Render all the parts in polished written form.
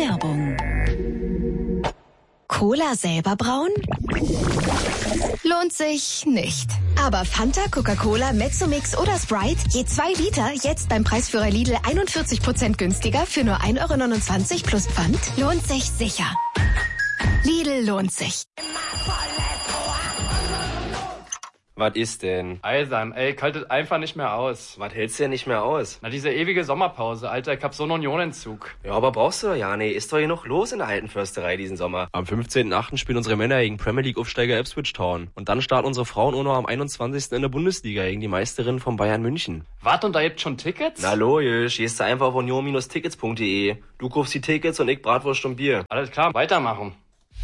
Werbung. Cola selber brauen? Lohnt sich nicht. Aber Fanta, Coca-Cola, Mezzomix oder Sprite, je 2 Liter, jetzt beim Preisführer Lidl 41% günstiger für nur 1,29 € plus Pfand, lohnt sich sicher. Lidl lohnt sich. Was ist denn? Eisern, ey, kaltet einfach nicht mehr aus. Was hältst du denn nicht mehr aus? Na, diese ewige Sommerpause, Alter, ich hab so einen Unionentzug. Ja, aber brauchst du doch ja nicht. Ist doch hier noch los in der alten Försterei diesen Sommer. Am 15.8. spielen unsere Männer gegen Premier League Aufsteiger Ipswich Town. Und dann starten unsere Frauen auch noch am 21. in der Bundesliga gegen die Meisterin von Bayern München. Wart, und da gibt's schon Tickets? Na logisch, gehst du einfach auf union-tickets.de. Du kaufst die Tickets und ich Bratwurst und Bier. Alles klar, weitermachen.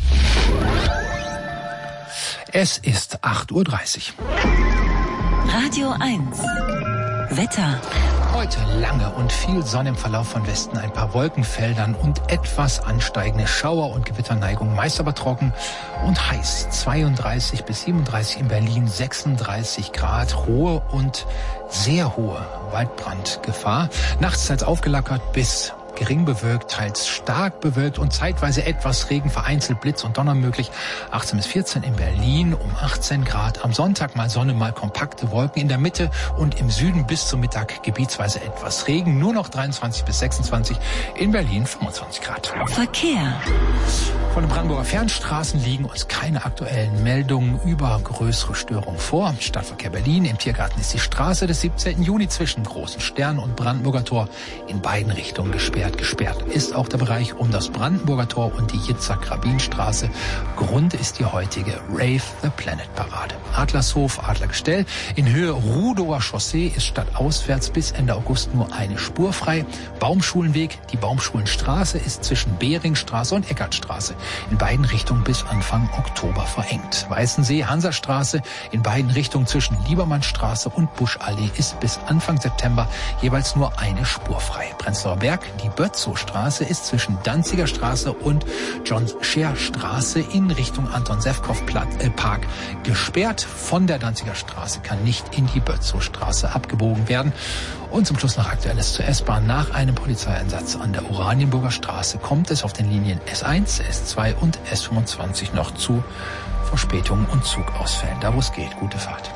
Es ist 8:30 Uhr. Radio 1. Wetter. Heute lange und viel Sonne im Verlauf von Westen, ein paar Wolkenfeldern und etwas ansteigende Schauer- und Gewitterneigung, meist aber trocken und heiß. 32 bis 37 in Berlin, 36 Grad, hohe und sehr hohe Waldbrandgefahr. Nachts teils aufgelackert bis gering bewölkt, teils stark bewölkt und zeitweise etwas Regen, vereinzelt Blitz und Donner möglich. 18 bis 14 in Berlin, um 18 Grad. Am Sonntag mal Sonne, mal kompakte Wolken. In der Mitte und im Süden bis zum Mittag gebietsweise etwas Regen. Nur noch 23 bis 26. In Berlin 25 Grad. Verkehr. Von den Brandenburger Fernstraßen liegen uns keine aktuellen Meldungen über größere Störungen vor. Stadtverkehr Berlin. Im Tiergarten ist die Straße des 17. Juni zwischen Großen Stern und Brandenburger Tor in beiden Richtungen gesperrt. Gesperrt ist auch der Bereich um das Brandenburger Tor und die Jitzak-Rabin-Straße. Grund ist die heutige Rave the Planet Parade. Adlershof, Adlergestell. In Höhe Rudower Chaussee ist stadtauswärts bis Ende August nur eine Spur frei. Baumschulenweg, die Baumschulenstraße ist zwischen Beringstraße und Eckartstraße in beiden Richtungen bis Anfang Oktober verengt. Weißensee, Hansastraße in beiden Richtungen zwischen Liebermannstraße und Buschallee ist bis Anfang September jeweils nur eine Spur frei. Prenzlauer Berg, die Bötzow-Straße ist zwischen Danziger Straße und John-Scher-Straße in Richtung Anton-Sewkow-Park gesperrt. Von der Danziger Straße kann nicht in die Bötzow-Straße abgebogen werden. Und zum Schluss noch Aktuelles zur S-Bahn. Nach einem Polizeieinsatz an der Oranienburger Straße kommt es auf den Linien S1, S2 und S25 noch zu Verspätungen und Zugausfällen. Da wo es geht, gute Fahrt.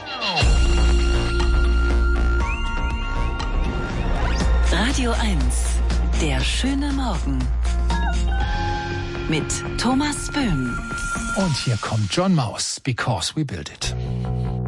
Radio 1. Der schöne Morgen. Mit Thomas Böhm. Und hier kommt John Maus, Because We Build It.